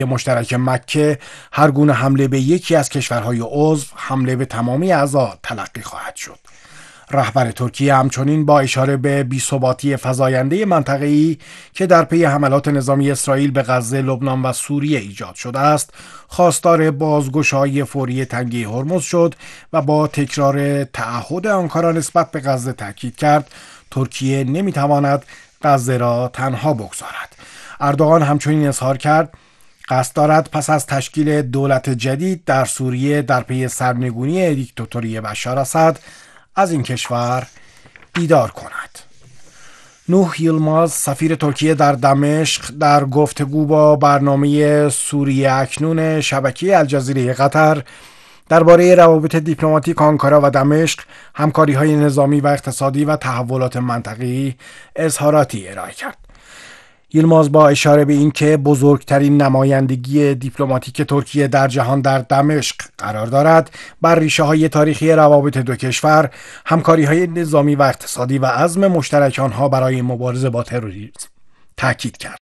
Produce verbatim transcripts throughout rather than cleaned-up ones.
مشترک مکه هر گونه حمله به یکی از کشورهای عضو حمله به تمامی اعضا تلقی خواهد شد. رهبر ترکیه همچنین با اشاره به بی‌ثباتی فزاینده منطقه‌ای که در پی حملات نظامی اسرائیل به غزه، لبنان و سوریه ایجاد شده است، خواستار بازگشایی فوری تنگه هرمز شد و با تکرار تعهد آنکارا نسبت به غزه تاکید کرد ترکیه نمیتواند غزه را تنها بگذارد. اردوغان همچنین اظهار کرد قصد دارد پس از تشکیل دولت جدید در سوریه در پی سرنگونی دیکتاتوری بشار اسد از این کشور دیدار کند. نوح یلماز سفیر ترکیه در دمشق در گفتگو با برنامه سوریه اکنون شبکه الجزیره قطر درباره روابط دیپلماتیک آنکارا و دمشق، همکاری‌های نظامی و اقتصادی و تحولات منطقه‌ای اظهاراتی ارائه کرد. یلماز با اشاره به اینکه بزرگترین نمایندگی دیپلماتیک ترکیه در جهان در دمشق قرار دارد، بر ریشه‌های تاریخی روابط دو کشور، همکاری‌های نظامی و اقتصادی و عزم مشترک آنها برای مبارزه با تروریسم تاکید کرد.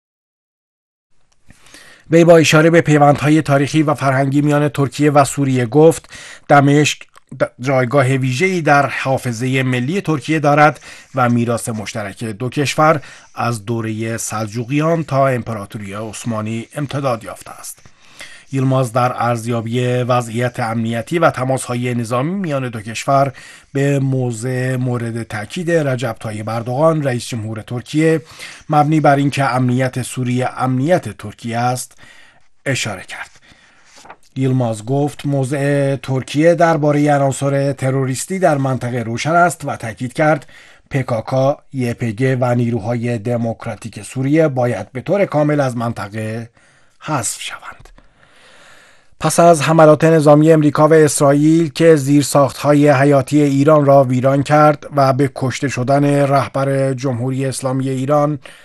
وی با اشاره به پیوندهای تاریخی و فرهنگی میان ترکیه و سوریه گفت دمشق جایگاه ویژه‌ای در حافظه ملی ترکیه دارد و میراث مشترک دو کشور از دوره سلجوقیان تا امپراتوری عثمانی امتداد یافته است. یلماز در ارزیابی وضعیت امنیتی و تماس‌های نظامی میان دو کشور به موضع مورد تاکید رجب طیب اردوغان رئیس جمهور ترکیه مبنی بر اینکه امنیت سوریه امنیت ترکیه است اشاره کرد. یلماز گفت موضع ترکیه درباره عناصر تروریستی در منطقه روشن است و تاکید کرد پکاکا، یه پی جی و نیروهای دموکراتیک سوریه باید به طور کامل از منطقه حذف شوند. پس از حملات نظامی امریکا و اسرائیل که زیرساخت‌های حیاتی ایران را ویران کرد و به کشته شدن رهبر جمهوری اسلامی ایران